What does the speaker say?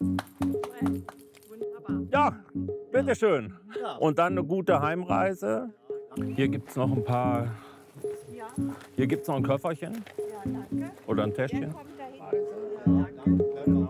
Wunderbar. Ja, bitteschön. Ja. Und dann eine gute Heimreise. Hier gibt es noch ein paar. Ja, Hier gibt es noch ein Köfferchen ja, danke. oder ein Der Täschchen. kommt dahin. Danke.